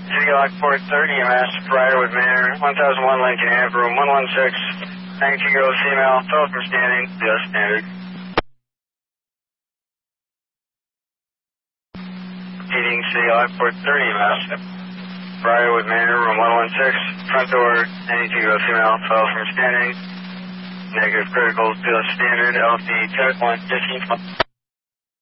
City Lockport 30, Master Briarwood Manor, 1001 Lincoln Ave, room 116. 92-year-old female, fell from standing, just standard. Repeating, City Lockport 30, Master Briarwood Manor, room 116. Front door, 92-year-old female, fell from standing. Negative critical, just standard, LP check 115.